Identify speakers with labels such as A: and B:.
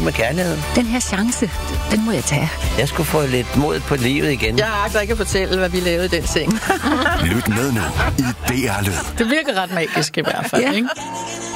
A: med kærligheden.
B: Den her chance, den må jeg tage.
A: Jeg skulle få lidt mod på livet igen.
C: Jeg agter ikke at fortælle, hvad vi lavede i den seng.
D: Lyt med nu i DR Lyd.
C: Det virker ret magisk i hvert fald, ikke?